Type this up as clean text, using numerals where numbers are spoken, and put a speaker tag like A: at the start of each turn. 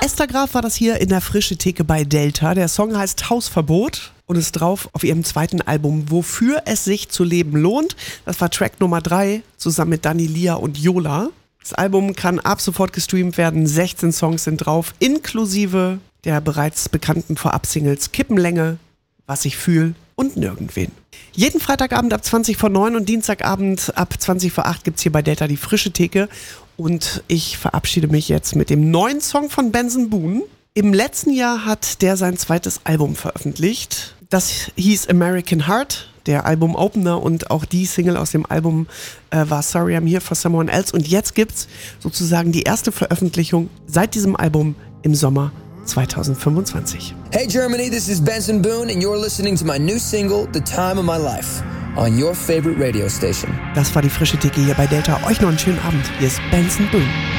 A: Esther Graf war das hier in der Frische Theke bei Delta. Der Song heißt Hausverbot und ist drauf auf ihrem zweiten Album Wofür es sich zu leben lohnt. Das war Track Nummer 3 zusammen mit Dani Lia und Yola. Das Album kann ab sofort gestreamt werden. 16 Songs sind drauf, inklusive der bereits bekannten Vorab-Singles Kippenlänge, Was ich fühl und Nirgendwen. Jeden Freitagabend ab 20 vor 9 und Dienstagabend ab 20 vor 8 gibt's hier bei Delta die Frische Theke. Und ich verabschiede mich jetzt mit dem neuen Song von Benson Boone. Im letzten Jahr hat der sein zweites Album veröffentlicht. Das hieß American Heart, der Album-Opener, und auch die Single aus dem Album war Sorry I'm Here for Someone Else. Und jetzt gibt's sozusagen die erste Veröffentlichung seit diesem Album im Sommer 2025.
B: Hey Germany, this is Benson Boone and you're listening to my new single, The Time of My Life, on your favorite radio station.
A: Das war die Frische Theke hier bei Delta. Euch noch einen schönen Abend. Hier ist Benson Boone.